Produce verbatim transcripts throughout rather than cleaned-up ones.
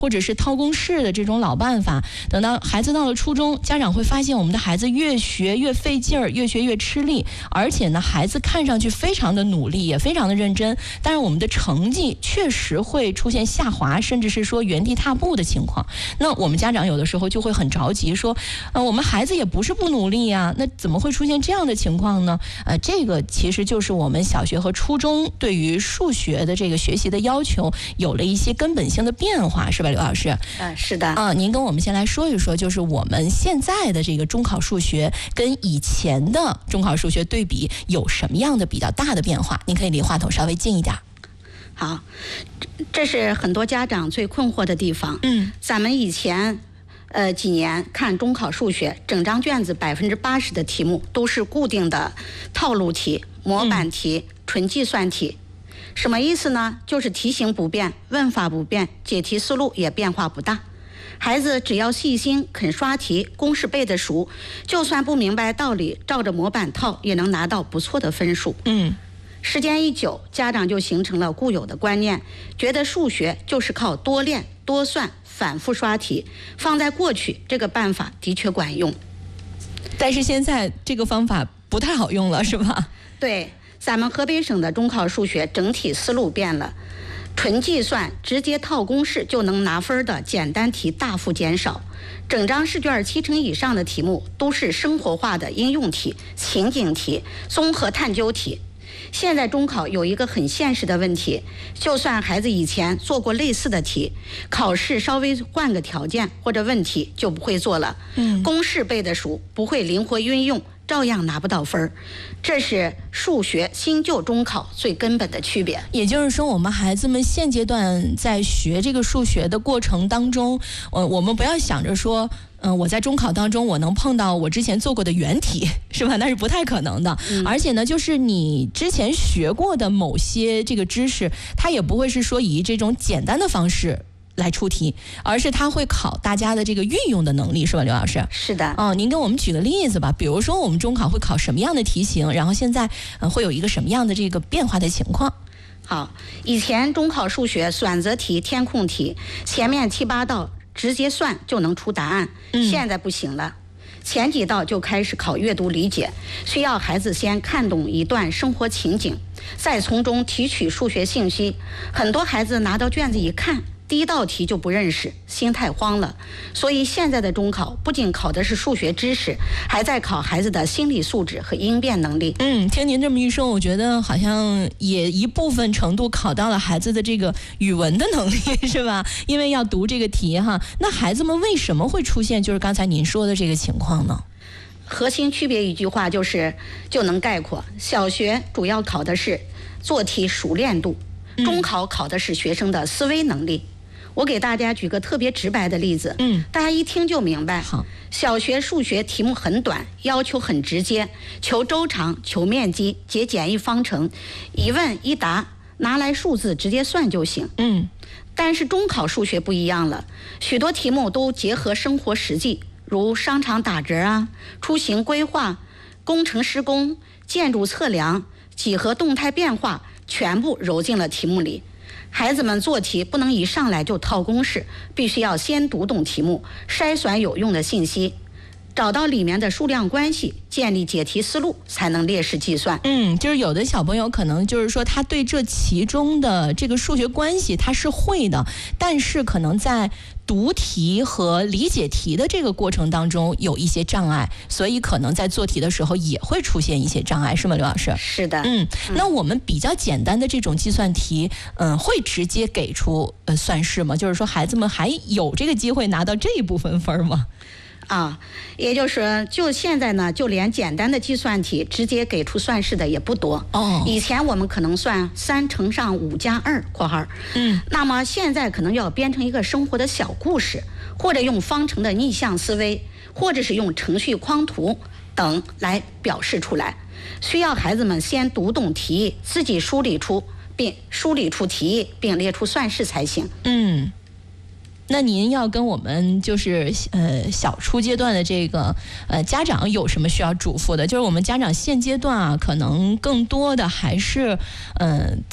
或者是套公式的这种老办法，等到孩子到了初中，家长会发现我们的孩子越学越费劲儿，越学越吃力，而且呢，孩子看上去非常的努力，也非常的认真，但是我们的成绩确实会出现下滑，甚至是说原地踏步的情况。那我们家长有的时候就会很着急，说，呃，我们孩子也不是不努力呀，那怎么会出现这样的情况呢？呃，这个其实就是我们小学和初中对于数学的这个学习的要求有了一些根本性的变化，是吧？刘老师， 呃，是的， 啊，您跟我们先来说一说，就是我们现在的这个中考数学跟以前的中考数学对比有什么样的比较大的变化？您可以离话筒稍微近一点。 好，这是很多家长最困惑的地方。 嗯， 咱们以前呃几年看中考数学，整张卷子百分之八十的题目都是固定的套路题、模板题、嗯、纯计算题。什么意思呢？就是题型不变，问法不变，解题思路也变化不大。孩子只要细心肯刷题，公式背得熟，就算不明白道理，照着模板套也能拿到不错的分数。 嗯， 时间一久，家长就形成了固有的观念，觉得数学就是靠多练多算反复刷题。放在过去，这个办法的确管用， 但是现在这个方法不太好用了，是吧？ 对，咱们河北省的中考数学整体思路变了，纯计算直接套公式就能拿分的简单题大幅减少，整张试卷七成以上的题目都是生活化的应用题、情景题、综合探究题。现在中考有一个很现实的问题，就算孩子以前做过类似的题，考试稍微换个条件或者问题就不会做了。 嗯， 公式背得熟，不会灵活运用，照样拿不到分儿。这是数学新旧中考最根本的区别。 也就是说，我们孩子们现阶段在学这个数学的过程当中，呃，我们不要想着说，嗯、呃，我在中考当中我能碰到我之前做过的原题，是吧？那是不太可能的。嗯、而且呢，就是你之前学过的某些这个知识，它也不会是说以这种简单的方式来出题，而是他会考大家的这个运用的能力，是吧，刘老师？ 是的。 哦，您给我们举个例子吧，比如说我们中考会考什么样的题型，然后现在呃会有一个什么样的这个变化的情况？ 好，以前中考数学选择题、填空题，前面七八道直接算就能出答案， 嗯、 现在不行了。前几道就开始考阅读理解，需要孩子先看懂一段生活情景，再从中提取数学信息。很多孩子拿到卷子一看，第一道题就不认识，心态慌了。所以现在的中考不仅考的是数学知识，还在考孩子的心理素质和应变能力。 嗯，听您这么一说，我觉得好像也一部分程度考到了孩子的这个语文的能力，是吧？因为要读这个题哈。那孩子们为什么会出现就是刚才您说的这个情况呢？ 核心区别一句话就是就能概括：小学主要考的是做题熟练度，中考考的是学生的思维能力。我给大家举个特别直白的例子， 嗯， 大家一听就明白。 好， 小学数学题目很短，要求很直接，求周长、求面积、解简易方程，一问一答，拿来数字直接算就行。 嗯， 但是中考数学不一样了，许多题目都结合生活实际，如商场打折啊、出行规划、工程施工、建筑测量、几何动态变化，全部揉进了题目里。孩子们做题不能一上来就套公式，必须要先读懂题目，筛选有用的信息，找到里面的数量关系，建立解题思路，才能列式计算。 嗯，就是有的小朋友可能就是说他对这其中的这个数学关系他是会的，但是可能在读题和理解题的这个过程当中有一些障碍，所以可能在做题的时候也会出现一些障碍，是吗，刘老师？ 是的。 嗯，那我们比较简单的这种计算题，嗯，会直接给出呃算式吗？就是说孩子们还有这个机会拿到这一部分分吗？ 啊，也就是说，就现在呢，就连简单的计算题直接给出算式的也不多。 哦， 以前我们可能算三乘上五加二（括号）， 嗯， 那么现在可能要编成一个生活的小故事，或者用方程的逆向思维，或者是用程序框图等来表示出来。需要孩子们先读懂题意，自己梳理出并梳理出题意，并列出算式才行。 嗯。那您要跟我们就是呃小初阶段的这个呃家长有什么需要嘱咐的？就是我们家长现阶段啊，可能更多的还是嗯、呃、在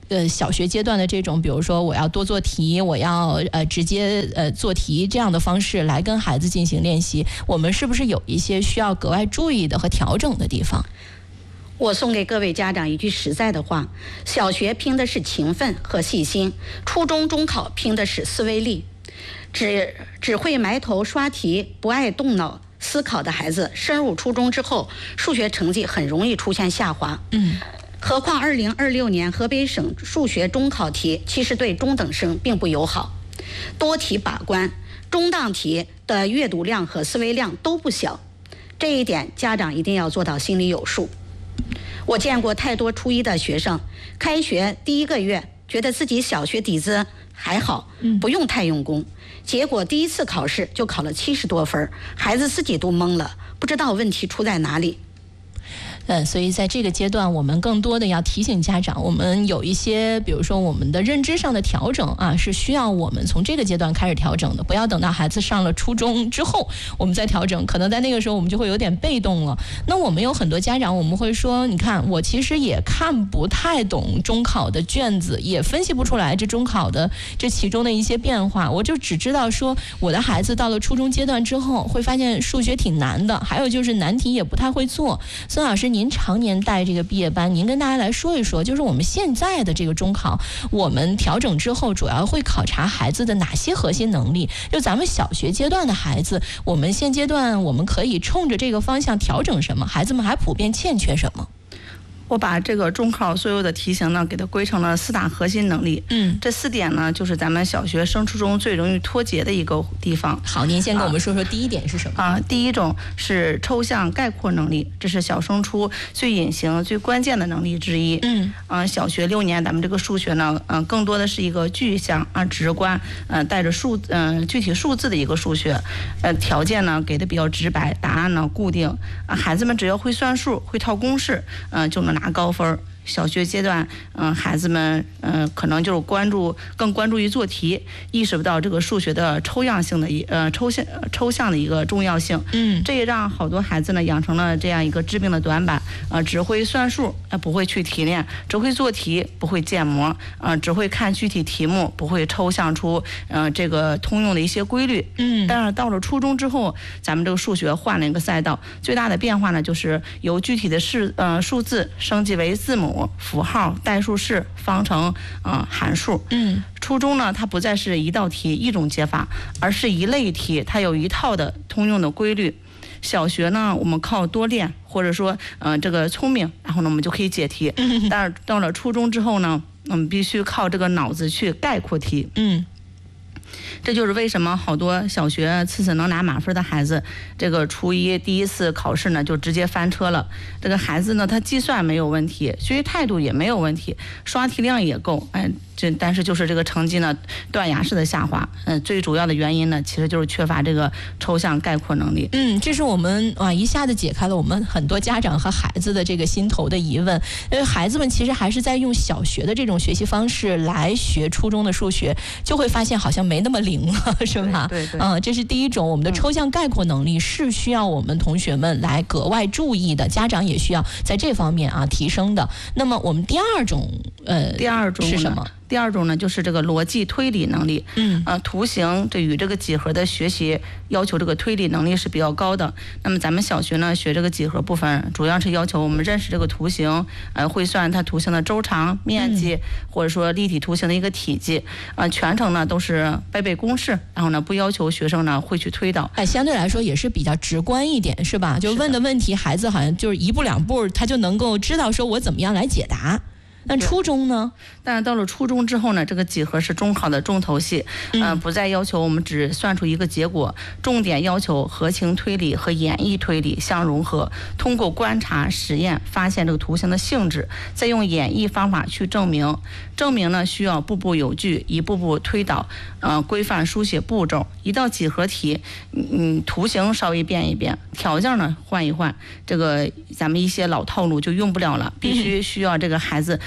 呃小学阶段的这种，比如说我要多做题，我要呃直接呃做题这样的方式来跟孩子进行练习，我们是不是有一些需要格外注意的和调整的地方？ 我送给各位家长一句实在的话：小学拼的是勤奋和细心，初中中考拼的是思维力。只只会埋头刷题，不爱动脑思考的孩子，升入初中之后，数学成绩很容易出现下滑。 嗯， 何况二零二六年河北省数学中考题其实对中等生并不友好，多题把关，中档题的阅读量和思维量都不小，这一点家长一定要做到心里有数。我见过太多初一的学生，开学第一个月觉得自己小学底子还好，不用太用功，结果第一次考试就考了七十多分，孩子自己都懵了，不知道问题出在哪里。 呃，所以在这个阶段，我们更多的要提醒家长，我们有一些，比如说我们的认知上的调整啊，是需要我们从这个阶段开始调整的，不要等到孩子上了初中之后，我们再调整，可能在那个时候我们就会有点被动了。那我们有很多家长，我们会说，你看，我其实也看不太懂中考的卷子，也分析不出来这中考的这其中的一些变化，我就只知道说，我的孩子到了初中阶段之后，会发现数学挺难的，还有就是难题也不太会做。孙老师，您常年带这个毕业班，您跟大家来说一说，就是我们现在的这个中考，我们调整之后主要会考察孩子的哪些核心能力？就咱们小学阶段的孩子，我们现阶段我们可以冲着这个方向调整什么？孩子们还普遍欠缺什么？ 我把这个中考所有的题型呢，给它归成了四大核心能力。 嗯， 这四点呢，就是咱们小学升初中最容易脱节的一个地方。 好，您先跟我们说说第一点是什么？ 啊，第一种是抽象概括能力，这是小升初最隐形、最关键的能力之一。 嗯， 啊，小学六年咱们这个数学呢，嗯、呃，更多的是一个具象啊、直观，呃，带着数嗯、呃、具体数字的一个数学，呃，条件呢给的比较直白，答案呢固定，啊，孩子们只要会算数、会套公式，嗯、呃，就能拿高分。小学阶段，嗯、呃，孩子们，嗯、呃，可能就是关注更关注于做题，意识不到这个数学的抽象性的一呃抽象抽象的一个重要性。 嗯， 这也让好多孩子呢养成了这样一个致命的短板，呃，只会算数，呃，不会去提炼，只会做题，不会建模，呃，只会看具体题目，不会抽象出呃这个通用的一些规律。 嗯， 但是到了初中之后，咱们这个数学换了一个赛道，最大的变化呢，就是由具体的式呃数字升级为字母、符号、代数式、方程、呃函数。 嗯， 初中呢，它不再是一道题一种解法，而是一类题，它有一套的通用的规律。小学呢，我们靠多练，或者说呃这个聪明，然后呢我们就可以解题。嗯、但是到了初中之后呢，我们必须靠这个脑子去概括题。 嗯。 这就是为什么好多小学次次能拿满分的孩子，这个初一第一次考试呢就直接翻车了。这个孩子呢，他计算没有问题，学习态度也没有问题，刷题量也够，哎，这但是就是这个成绩呢断崖式的下滑。嗯、呃，最主要的原因呢，其实就是缺乏这个抽象概括能力。 嗯，这是我们啊一下子解开了我们很多家长和孩子的这个心头的疑问，因为孩子们其实还是在用小学的这种学习方式来学初中的数学，就会发现好像没那么灵了，是吧？ 对 对, 对。 嗯，这是第一种，我们的抽象概括能力是需要我们同学们来格外注意的，家长也需要在这方面啊提升的。那么我们第二种呃， 第二种是什么？ 第二种呢，就是这个逻辑推理能力。 嗯， 呃，图形这与这个几何的学习要求这个推理能力是比较高的。那么咱们小学呢学这个几何部分，主要是要求我们认识这个图形，呃，会算它图形的周长、面积，嗯、或者说立体图形的一个体积。呃，全程呢都是背背公式，然后呢不要求学生呢会去推导。 哎，相对来说也是比较直观一点，是吧？就问的问题，孩子好像就是一步两步，他就能够知道说我怎么样来解答。那初中呢？ 但是到了初中之后呢，这个几何是中考的重头戏，嗯、呃，不再要求我们只算出一个结果，重点要求合情推理和演绎推理相融合，通过观察、实验发现这个图形的性质，再用演绎方法去证明。证明呢需要步步有据，一步步推导，呃，规范书写步骤。一道几何题，嗯，图形稍微变一变，条件呢换一换，这个咱们一些老套路就用不了了，必须需要这个孩子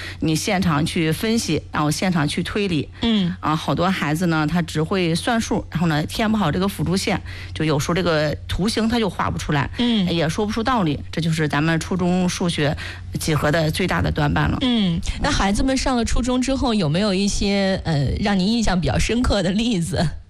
你现场去分析，然后现场去推理。 嗯啊，好多孩子呢，他只会算数，然后呢填不好这个辅助线，就有时候这个图形他就画不出来， 嗯， 也说不出道理，这就是咱们初中数学几何的最大的短板了。 嗯，那孩子们上了初中之后，有没有一些呃让您印象比较深刻的例子？